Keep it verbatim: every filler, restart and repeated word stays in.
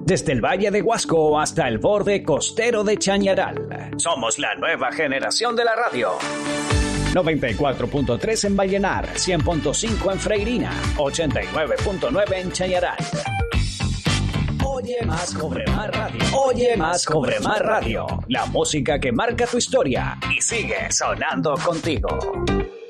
Desde el Valle de Huasco hasta el borde costero de Chañaral. Somos la nueva generación de la radio. noventa y cuatro punto tres en Vallenar, cien punto cinco en Freirina, ochenta y nueve punto nueve en Chañaral. Oye más, cobre más radio. Oye más, cobre más radio. La música que marca tu historia y sigue sonando contigo.